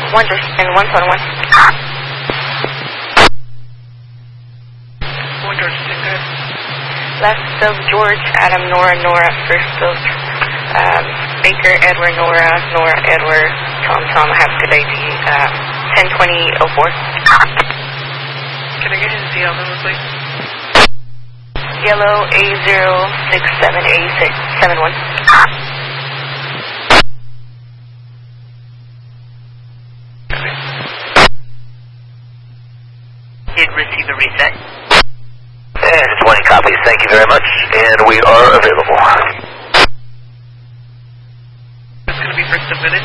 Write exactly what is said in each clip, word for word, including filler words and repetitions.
one Justin, one point one. One George, take that. Last of George, Adam, Nora, Nora. First of um, Baker, Edward, Nora, Nora, Edward, Tom, Tom. I have today the uh, ten twenty oh four. Can I get his D L number, please? Yellow A zero six seven A six seven one. Did receive a reset. And twenty copies, thank you very much, and we are available. It's going to be first of minute.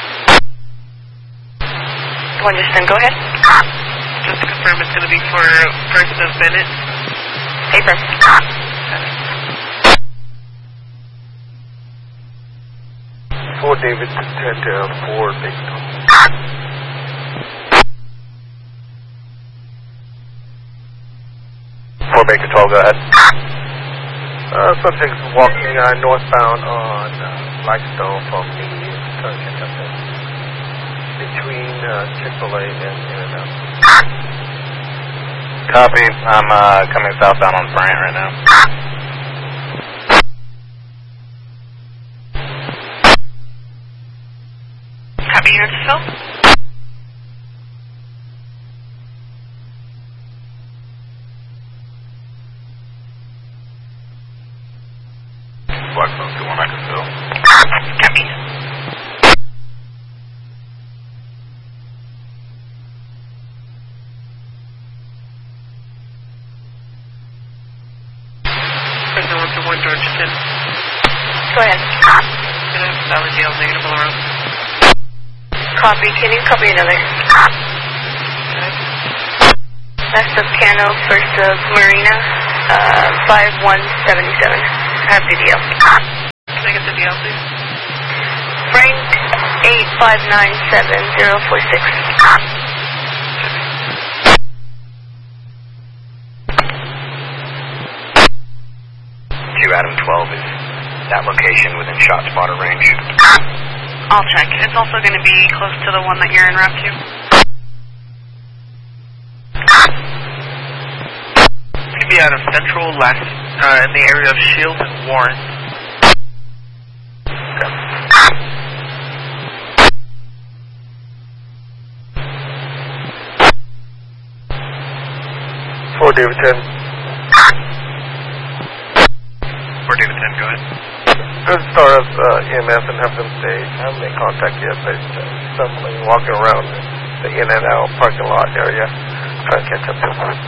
One Justin, go ahead. Just to confirm, it's going to be for first of minute. Paper. For David, ten to four, Baker. For Baker twelve, go ahead. Uh, subjects walking uh, northbound on uh, Blackstone from the turn Kentucky between uh, Chick-fil-A and In-N-Out. Copy, I'm uh, coming southbound on Bryant right now. Copy, unit to fill. Blackstone two one, I can fill. Copy. First of one to one George ten. Go ahead. Can I have valid D L negative all around? Copy. Can you copy another? Last of Cano, first of Marina, uh, five one seven seven. I have the D L. Can I get the D L, please? Frank, eight five nine seven zero four six. Q Adam twelve is that location within shot spotter range. I'll check. It's also going to be close to the one that you're en route to. It's going to be out of Central, last, uh, in the area of Shield and Warren. For David ten. For David ten, go ahead. Good start up uh, E M S and have them stay. I haven't made contact yet, but uh, somebody walking around the In-N-Out parking lot area trying to catch up to them.